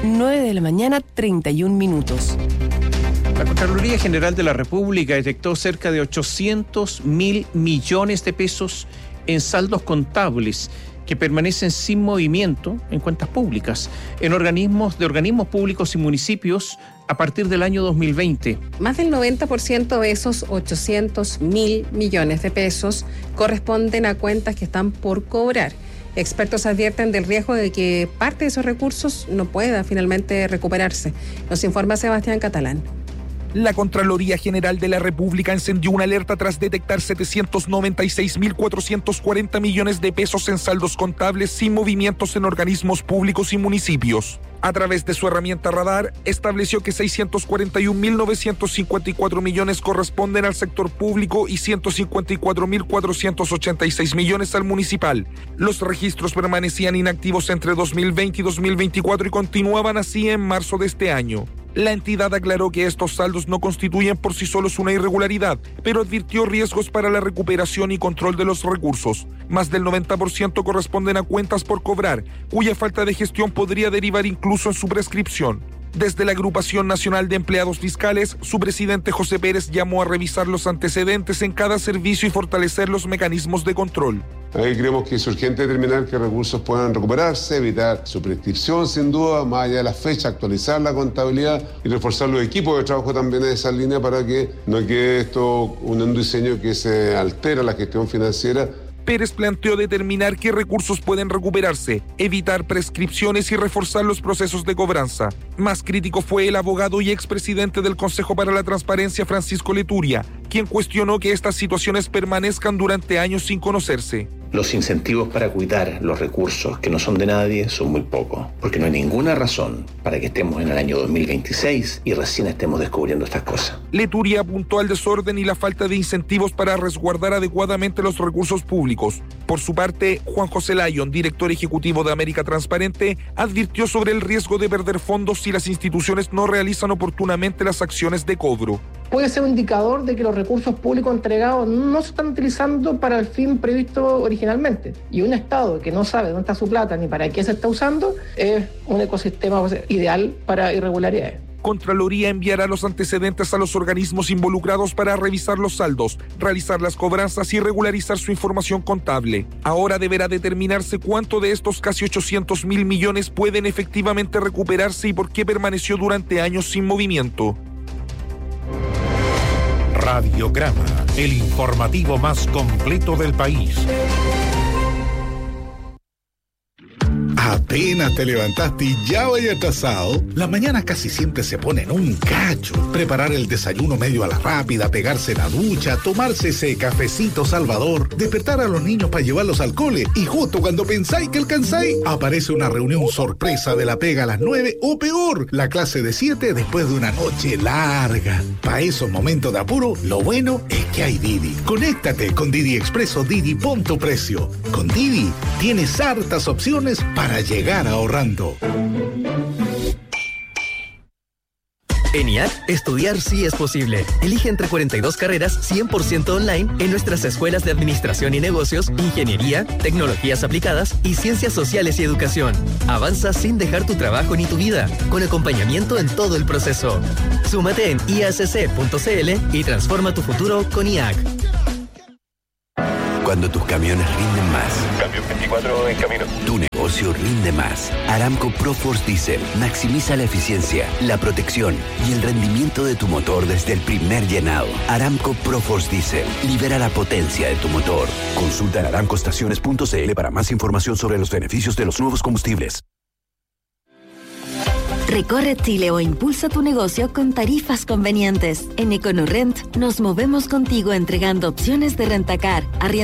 9:31 a.m. La Contraloría General de la República detectó cerca de 800.000 millones de pesos en saldos contables que permanecen sin movimiento en cuentas públicas, en organismos públicos y municipios a partir del año 2020. Más del 90% de esos 800.000 millones de pesos corresponden a cuentas que están por cobrar. Expertos advierten del riesgo de que parte de esos recursos no pueda finalmente recuperarse. Nos informa Sebastián Catalán. La Contraloría General de la República encendió una alerta tras detectar 796.440 millones de pesos en saldos contables sin movimientos en organismos públicos y municipios. A través de su herramienta Radar, estableció que 641.954 millones corresponden al sector público y 154.486 millones al municipal. Los registros permanecían inactivos entre 2020 y 2024 y continuaban así en marzo de este año. La entidad aclaró que estos saldos no constituyen por sí solos una irregularidad, pero advirtió riesgos para la recuperación y control de los recursos. Más del 90% corresponden a cuentas por cobrar, cuya falta de gestión podría derivar incluso en su prescripción. Desde la Agrupación Nacional de Empleados Fiscales, su presidente José Pérez llamó a revisar los antecedentes en cada servicio y fortalecer los mecanismos de control. Ahí creemos que es urgente determinar que recursos puedan recuperarse, evitar su prescripción sin duda, más allá de la fecha, actualizar la contabilidad y reforzar los equipos de trabajo también en esa línea para que no quede esto un diseño que se altera la gestión financiera. Pérez planteó determinar qué recursos pueden recuperarse, evitar prescripciones y reforzar los procesos de cobranza. Más crítico fue el abogado y expresidente del Consejo para la Transparencia, Francisco Leturia, quien cuestionó que estas situaciones permanezcan durante años sin conocerse. Los incentivos para cuidar los recursos que no son de nadie son muy pocos, porque no hay ninguna razón para que estemos en el año 2026 y recién estemos descubriendo estas cosas. Leturia apuntó al desorden y la falta de incentivos para resguardar adecuadamente los recursos públicos. Por su parte, Juan José Lyon, director ejecutivo de América Transparente, advirtió sobre el riesgo de perder fondos si las instituciones no realizan oportunamente las acciones de cobro. Puede ser un indicador de que los recursos públicos entregados no se están utilizando para el fin previsto originalmente. Y un Estado que no sabe dónde está su plata ni para qué se está usando es un ecosistema ideal para irregularidades. Contraloría enviará los antecedentes a los organismos involucrados para revisar los saldos, realizar las cobranzas y regularizar su información contable. Ahora deberá determinarse cuánto de estos casi 800.000 millones pueden efectivamente recuperarse y por qué permaneció durante años sin movimiento. Radiograma, el informativo más completo del país. Apenas te levantaste y ya vaya atrasado. Las mañanas casi siempre se ponen un cacho. Preparar el desayuno medio a la rápida, pegarse la ducha, tomarse ese cafecito salvador, despertar a los niños para llevarlos al cole y justo cuando pensáis que alcanzáis, aparece una reunión sorpresa de la pega a las 9 o peor, la clase de 7 después de una noche larga. Para esos momentos de apuro, lo bueno es que hay Didi. Conéctate con Didi Expreso Didi, pon tu precio. Con Didi tienes hartas opciones para llegar ahorrando. En IAC, estudiar sí es posible. Elige entre 42 carreras 100% online en nuestras escuelas de Administración y Negocios, Ingeniería, Tecnologías Aplicadas y Ciencias Sociales y Educación. Avanza sin dejar tu trabajo ni tu vida, con acompañamiento en todo el proceso. Súmate en iacc.cl y transforma tu futuro con IAC. Cuando tus camiones rinden más. Cambio 24 en camino. Tu negocio rinde más. Aramco ProForce Diesel maximiza la eficiencia, la protección y el rendimiento de tu motor desde el primer llenado. Aramco ProForce Diesel libera la potencia de tu motor. Consulta en aramcoestaciones.cl para más información sobre los beneficios de los nuevos combustibles. Recorre Chile o impulsa tu negocio con tarifas convenientes. En EconoRent nos movemos contigo entregando opciones de rentacar,